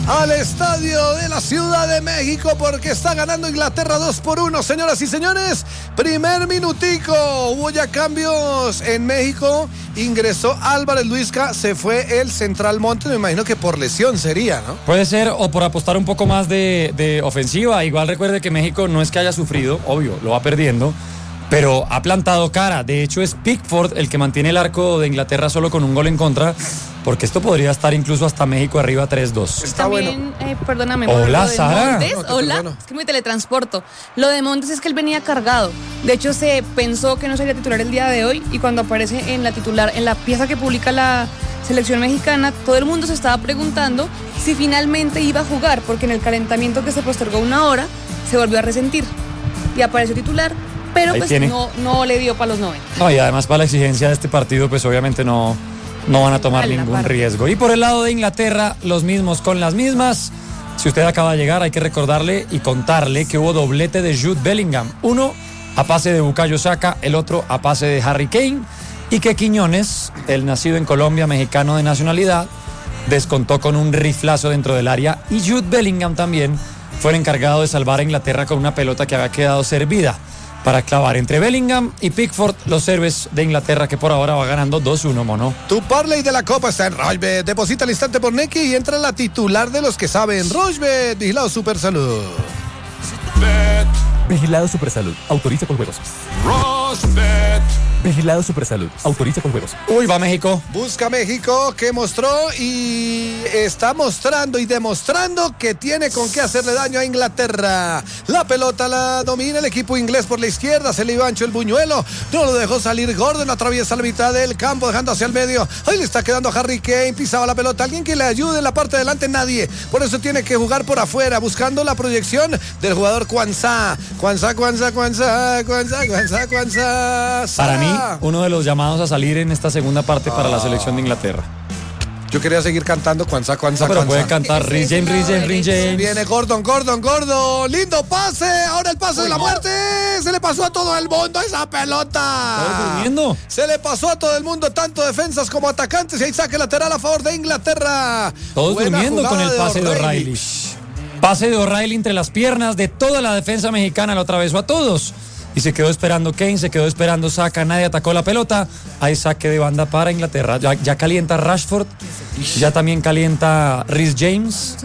al estadio de la Ciudad de México porque está ganando Inglaterra 2-1, señoras y señores. Primer minutico, hubo ya cambios en México. Ingresó Álvarez Luisca, se fue el Central Montes, me imagino que por lesión sería, ¿no? Puede ser, o por apostar un poco más de ofensiva. Igual recuerde que México no es que haya sufrido, obvio, lo va perdiendo, pero ha plantado cara. De hecho, es Pickford el que mantiene el arco de Inglaterra solo con un gol en contra, porque esto podría estar incluso hasta México arriba 3-2. Está también, bueno. Perdóname. Hola, lo de Sara. Montes, No, hola, bueno. es que me teletransporto. Lo de Montes es que él venía cargado. De hecho, se pensó que no sería titular el día de hoy y cuando aparece en la titular, en la pieza que publica la selección mexicana, todo el mundo se estaba preguntando si finalmente iba a jugar, porque en el calentamiento que se postergó 1 hora, se volvió a resentir y apareció titular, pero Ahí pues tiene. no le dio para los 90. No, y además para la exigencia de este partido, pues obviamente no van a tomar Vale, ningún aparte. riesgo. Y por el lado de Inglaterra, los mismos con las mismas. Si usted acaba de llegar, hay que recordarle y contarle que hubo doblete de Jude Bellingham. Uno a pase de Bukayo Saka, el otro a pase de Harry Kane. Y que Quiñones, el nacido en Colombia, mexicano de nacionalidad, descontó con un riflazo dentro del área. Y Jude Bellingham también fue el encargado de salvar a Inglaterra con una pelota que había quedado servida para clavar. Entre Bellingham y Pickford, los héroes de Inglaterra, que por ahora va ganando 2-1, mono. Tu parlay de la Copa está en Rochebet. Deposita al instante por Nequi y entra la titular de los que saben. Rochebet, vigilado Super Salud. Vigilado Supersalud. Autoriza con juegos. Vigilado Supersalud. Autoriza con juegos. Uy, va México. Busca México, que mostró y está mostrando y demostrando que tiene con qué hacerle daño a Inglaterra. La pelota la domina el equipo inglés por la izquierda, se le iba ancho el buñuelo, no lo dejó salir Gordon, atraviesa la mitad del campo dejando hacia el medio. Ahí le está quedando a Harry Kane, pisaba la pelota, alguien que le ayude en la parte de adelante, nadie. Por eso tiene que jugar por afuera, buscando la proyección del jugador Kwanzaa. Para mí, uno de los llamados a salir en esta segunda parte para la selección de Inglaterra. Yo quería seguir cantando Kwanzaa. Pero puede cantar Rhys James. Viene Gordon. Lindo pase. Ahora el pase de la muerte. Se le pasó a todo el mundo esa pelota. ¿Estás durmiendo? Se le pasó a todo el mundo, tanto defensas como atacantes. Y ahí saque lateral a favor de Inglaterra. Todos Buena durmiendo con el jugada pase de O'Reilly. Pase de O'Reilly entre las piernas de toda la defensa mexicana. Lo atravesó a todos. Y se quedó esperando Kane, se quedó esperando Saka, nadie atacó la pelota. Hay saque de banda para Inglaterra. Ya calienta Rashford, ya también calienta Rhys James.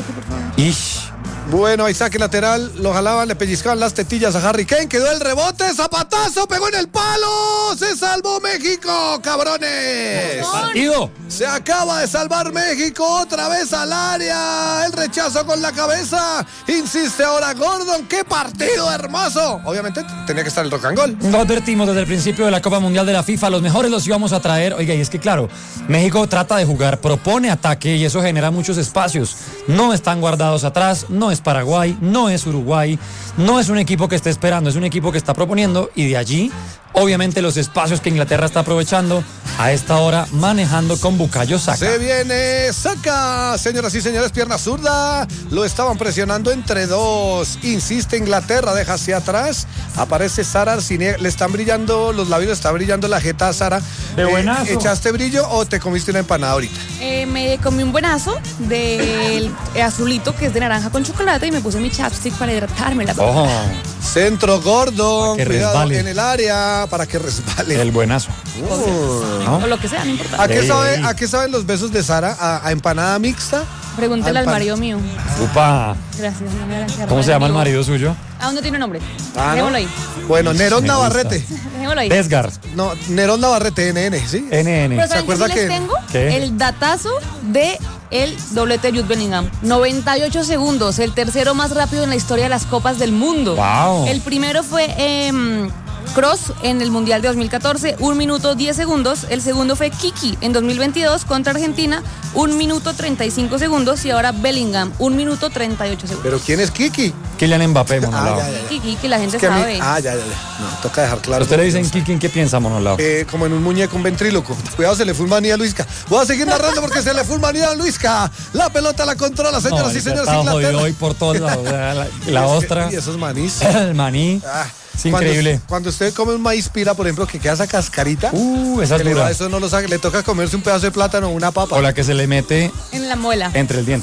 Bueno, ahí saque lateral, lo jalaban, le pellizcaban las tetillas a Harry Kane, quedó el rebote, zapatazo, pegó en el palo, se salvó México, cabrones. Partido. Se acaba de salvar México, otra vez al área, el rechazo con la cabeza, insiste ahora Gordon, qué partido hermoso. Obviamente tenía que estar el rock and roll. Lo advertimos desde el principio de la Copa Mundial de la FIFA, los mejores los íbamos a traer. Oiga, y es que claro, México trata de jugar, propone ataque y eso genera muchos espacios. No están guardados atrás, no es Paraguay, no es Uruguay, no es un equipo que esté esperando, es un equipo que está proponiendo y de allí, obviamente, los espacios que Inglaterra está aprovechando a esta hora, manejando con Bukayo Saka. Se viene Saka, señoras y señores, pierna zurda, lo estaban presionando entre dos, insiste Inglaterra, deja hacia atrás, aparece Sara Arciniega, le están brillando los labios, le está brillando la jeta a Sara. De buenazo. ¿Echaste brillo o te comiste una empanada ahorita? Me comí un buenazo del azulito que es de naranja con chocolate y me puse mi chapstick para hidratarme la boca. Ojo, Centro Gordon, Para que cuidado resbale. en el área, para que resbale. el buenazo. ¿No? O lo que sea, no importa. ¿A qué saben los besos de Sara? ¿A empanada mixta? Pregúntale al marido mío. Upa. Gracias. No me hagan quedar ¿Cómo mal, se llama el amigo. marido suyo? Aún no tiene nombre. ¿no? Dejémoslo ahí. Bueno, Nerón Me gusta. Navarrete. Dejémoslo ahí. Desgar. No, Nerón Navarrete, NN, ¿sí? NN. Pero ¿saben qué acuerda sí les que- tengo? ¿Qué? El datazo de el doblete de Jude Bellingham. 98 segundos, el tercero más rápido en la historia de las Copas del Mundo. Wow. El primero fue Kroos en el Mundial de 2014, 1 minuto 10 segundos. El segundo fue Kiki en 2022 contra Argentina, 1 minuto 35 segundos. Y ahora Bellingham, 1 minuto 38 segundos. ¿Pero quién es Kiki? Kylian Mbappé, monolao. ya. Kiki, que la gente Es que a mí- sabe. ya. No, toca dejar claro. ¿Usted le dicen Kiki, ¿qué piensa, monolao? Como en un muñeco, un ventríloco. Cuidado, se le fue un maní a Luisca. Voy a seguir narrando porque se le fue un maní a Luisca. La pelota la controla, señoras y señores. Está jodido Inglaterra. hoy por todos lados. O sea, la ostra, Y esos manís. el maní. Ah, Es increíble. Cuando usted come un maíz pira, por ejemplo, que queda esa cascarita. Esa es que le dura. va, eso no lo saca. Le toca comerse un pedazo de plátano o una papa. O la que se le mete En la muela. entre el diente.